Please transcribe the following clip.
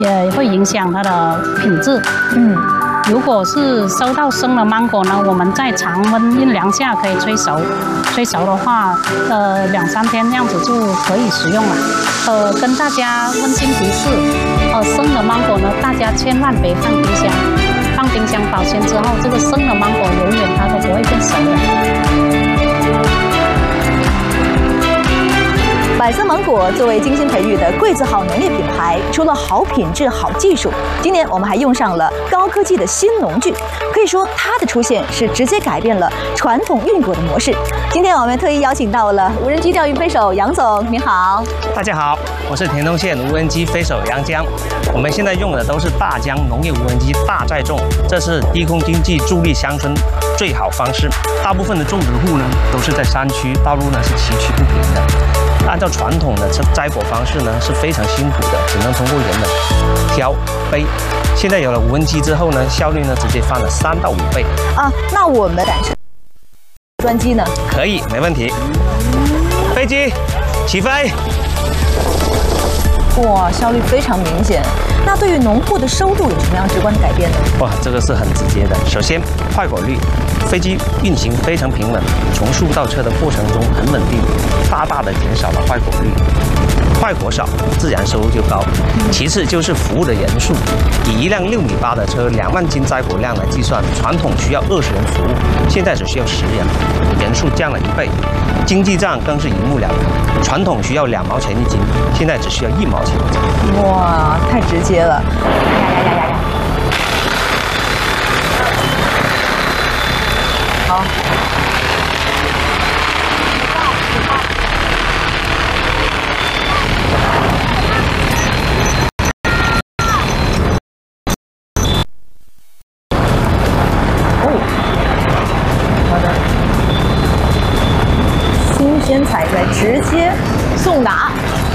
也会影响它的品质。如果是收到生的芒果呢，我们在常温1量下可以催熟，催熟的话，2、3天那样子就可以食用了。跟大家温馨提示，生的芒果呢，大家千万别放冰箱，放冰箱保鲜之后，这个生的芒果永远它都不会变熟的。 百色芒果作为精心培育的贵字号农业品牌，除了好品质、好技术，今年我们还用上了高科技的新农具。可以说，它的出现是直接改变了传统运果的模式。今天我们特意邀请到了无人机钓鱼飞手杨总，您好。 大家好，我是田东县无人机飞手杨江。我们现在用的都是大疆农业无人机大载重，这是低空经济助力乡村最好方式。大部分的种植户呢都是在山区，道路呢是崎岖不平的。按照传统的摘果方式呢是非常辛苦的，只能通过人的挑背。现在有了无人机之后呢，效率呢直接翻了3到5倍。 那我们展示专机呢？ 可以，没问题。飞机起飞。 哇，效率非常明显。那对于农户的收入有什么样直观的改变呢？ 哇，这个是很直接的。首先，坏果率，飞机运行非常平稳，从树到车的过程中很稳定，大大的减少了坏果率。坏果少，自然收入就高。其次就是服务的人数，以1辆6.8米的车2万斤摘果量来计算，传统需要20人服务，现在只需要10人，人数降了1倍。经济账更是一目了然，传统需要2毛钱1斤，现在只需要1毛钱1斤。 哇，太直接了！呀！好。好的。新鲜采摘，直接送达。